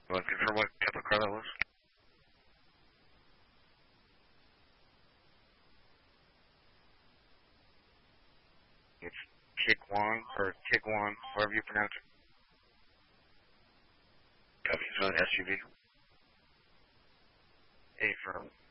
You want to confirm what type of car that was? It's Tiguan, or Tiguan, however you pronounce it. Copy, it's an SUV. A firm.